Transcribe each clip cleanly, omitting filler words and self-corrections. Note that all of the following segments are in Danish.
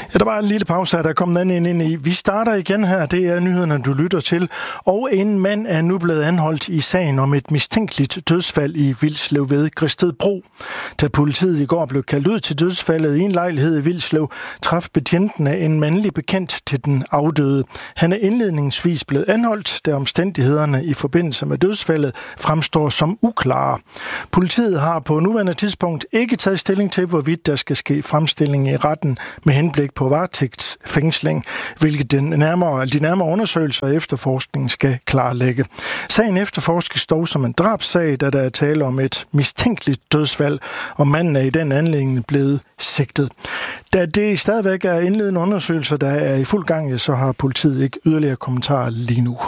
Ja, der var en lille pause her, der kom den anden ind i. Vi starter igen her, det er nyhederne, du lytter til. Og en mand er nu blevet anholdt i sagen om et mistænkeligt dødsfald i Vilslev ved Gristedbro. Da politiet i går blev kaldt ud til dødsfaldet i en lejlighed i Vilslev, traf betjenten af en mandlig bekendt til den afdøde. Han er indledningsvis blevet anholdt, da omstændighederne i forbindelse med dødsfaldet fremstår som uklare. Politiet har på nuværende tidspunkt ikke taget stilling til, hvorvidt der skal ske fremstilling i retten med henblik på varetægtsfængsling, hvilket de nærmere undersøgelser og efterforskning skal klarlægge. Sagen efterforskes dog som en drabssag, da der er tale om et mistænkeligt dødsfald, og manden er i den anledning blevet sigtet. Da det stadigvæk er indledende undersøgelser, der er i fuld gang, så har politiet ikke yderligere kommentarer lige nu.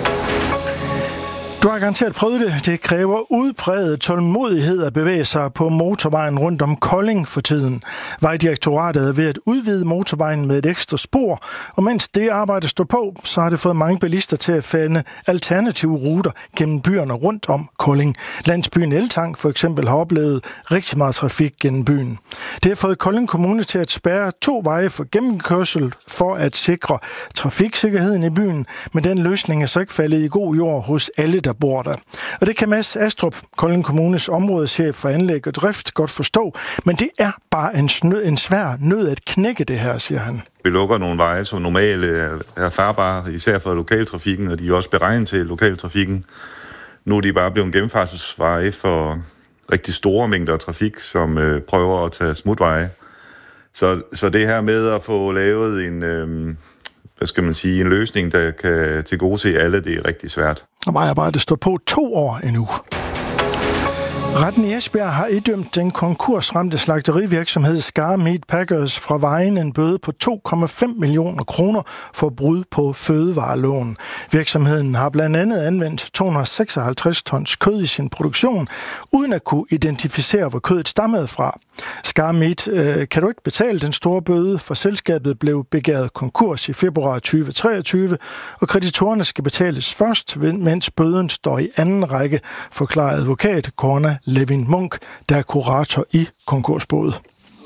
Du har garanteret prøvet det. Det kræver udpræget tålmodighed at bevæge sig på motorvejen rundt om Kolding for tiden. Vejdirektoratet er ved at udvide motorvejen med et ekstra spor, og mens det arbejde står på, så har det fået mange bilister til at finde alternative ruter gennem byerne rundt om Kolding. Landsbyen Eltang for eksempel har oplevet rigtig meget trafik gennem byen. Det har fået Kolding Kommune til at spærre 2 veje for gennemkørsel for at sikre trafiksikkerheden i byen, men den løsning er så ikke faldet i god jord hos alle, der bor der. Og det kan Mads Astrup, Kolding Kommunes områdeschef for anlæg og drift, godt forstå, men det er bare en svær nød at knække det her, siger han. Vi lukker nogle veje, som normalt er farbare, især for lokaltrafikken, og de er også beregnet til lokaltrafikken. Nu er de bare blevet gennemfartsveje for rigtig store mængder af trafik, som prøver at tage smutveje. Så det her med at få lavet en en løsning, der kan tilgodese alle, det er rigtig svært. Og vejarbejdet står på 2 år endnu. Retten i Esbjerg har idømt den konkursramte slagterivirksomhed Skar Meat Packers fra Vejen en bøde på 2,5 millioner kroner for brud på fødevareloven. Virksomheden har blandt andet anvendt 256 tons kød i sin produktion, uden at kunne identificere, hvor kødet stammede fra. Skar Meat kan du ikke betale den store bøde, for selskabet blev begæret konkurs i februar 2023, og kreditorerne skal betales først, mens bøden står i anden række, forklarer advokat Corna Levin Munk, der er kurator i konkursboet.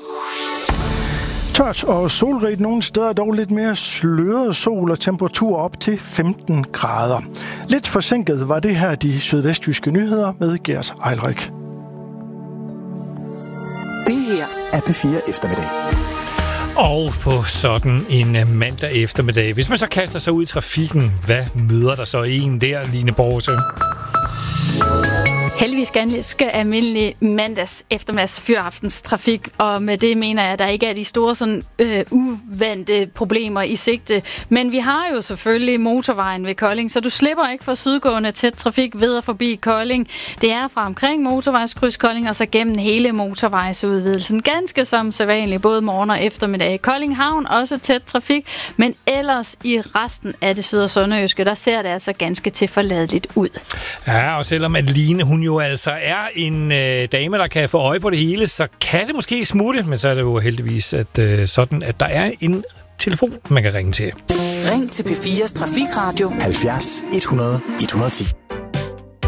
Tørt og solrigt nogle steder, dog lidt mere sløret sol og temperatur op til 15 grader. Lidt forsinket var det her de sydvestjyske nyheder med Gert Eilrik. Det her er P4 Eftermiddag. Og på sådan en mandag eftermiddag, hvis man så kaster sig ud i trafikken, hvad møder der så en der, Line Borgse? Heldigvis ganske almindelig mandags eftermiddags fyraftens trafik, og med det mener jeg, at der ikke er de store sådan uvante problemer i sigte. Men vi har jo selvfølgelig motorvejen ved Kolding, så du slipper ikke for sydgående tæt trafik ved og forbi Kolding. Det er fra omkring motorvejskryds Kolding og så gennem hele motorvejsudvidelsen. Ganske som sædvanligt, både morgen og eftermiddag. Kolding Havn også tæt trafik, men ellers i resten af det syd- og sønderjyske, der ser det altså ganske tilforladeligt ud. Ja, og selvom at Line, hun jo altså er en dame, der kan få øje på det hele, så kan det måske smutte, men så er det jo heldigvis at, sådan, at der er en telefon, man kan ringe til. Ring til P4's Trafikradio 70 100 110.